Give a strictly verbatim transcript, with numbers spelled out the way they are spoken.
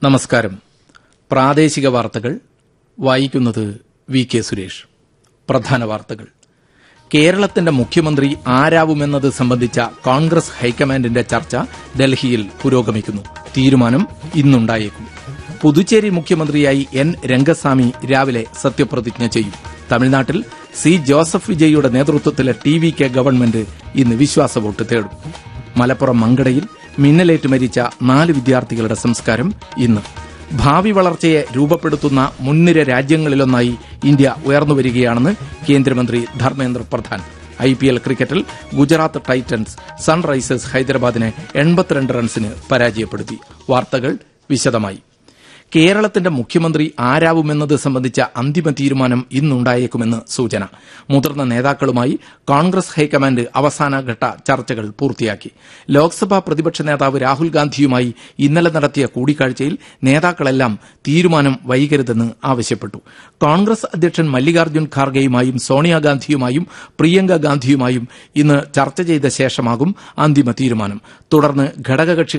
നമസ്കാരം. പ്രാദേശിക വാർത്തകൾ വായിക്കുന്നത് വി കെ സുരേഷ്. പ്രധാന വാർത്തകൾ. കേരളത്തിന്റെ മുഖ്യമന്ത്രി ആരാവുമെന്നത് സംബന്ധിച്ച കോൺഗ്രസ് ഹൈക്കമാൻഡിന്റെ ചർച്ച ഡൽഹിയിൽ പുരോഗമിക്കുന്നു. തീരുമാനം ഇന്നുണ്ടായേക്കും. പുതുച്ചേരി മുഖ്യമന്ത്രിയായി എൻ രംഗസ്വാമി രാവിലെ സത്യപ്രതിജ്ഞ ചെയ്യും. തമിഴ്നാട്ടിൽ C Joseph വിജയിയുടെ നേതൃത്വത്തിലെ T V K government ഇന്ന് വിശ്വാസവോട്ട് തേടും. മലപ്പുറം മങ്കടയിൽ മിന്നലേറ്റ് മരിച്ച നാല് വിദ്യാർത്ഥികളുടെ സംസ്കാരം ഇന്ന്. ഭാവി വളർച്ചയെ രൂപപ്പെടുത്തുന്ന മുൻനിര രാജ്യങ്ങളിലൊന്നായി ഇന്ത്യ ഉയർന്നുവരികയാണെന്ന് കേന്ദ്രമന്ത്രി Dharmendra Pradhan. I P L ക്രിക്കറ്റിൽ ഗുജറാത്ത് ടൈറ്റൻസ് സൺറൈസേഴ്സ് ഹൈദരാബാദിനെ എൺപത്തിരണ്ട് റൺസിന് പരാജയപ്പെടുത്തി. വാർത്തകൾ വിശദമായി. കേരളത്തിന്റെ മുഖ്യമന്ത്രി ആരാവുമെന്നത് സംബന്ധിച്ച അന്തിമ തീരുമാനം ഇന്നുണ്ടായേക്കുമെന്ന് സൂചന. മുതിർന്ന നേതാക്കളുമായി കോൺഗ്രസ് ഹൈക്കമാൻഡ് അവസാനഘട്ട ചർച്ചകൾ പൂർത്തിയാക്കി. ലോക്സഭാ പ്രതിപക്ഷ നേതാവ് രാഹുൽ ഗാന്ധിയുമായി ഇന്നലെ നടത്തിയ കൂടിക്കാഴ്ചയിൽ നേതാക്കളെല്ലാം തീരുമാനം വൈകരുതെന്ന് ആവശ്യപ്പെട്ടു. കോൺഗ്രസ് അധ്യക്ഷൻ മല്ലികാർജ്ജുൻ ഖാർഗെയുമായും സോണിയാഗാന്ധിയുമായും പ്രിയങ്ക ഗാന്ധിയുമായും ഇന്ന് ചർച്ച ചെയ്ത ശേഷമാകും അന്തിമ തീരുമാനം. തുടർന്ന് ഘടകകക്ഷി